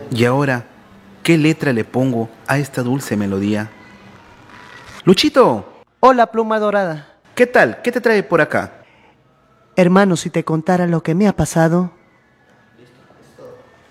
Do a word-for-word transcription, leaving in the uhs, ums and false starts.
Y ahora, ¿qué letra le pongo a esta dulce melodía? ¡Luchito! Hola, pluma dorada. ¿Qué tal? ¿Qué te trae por acá? Hermano, si te contara lo que me ha pasado.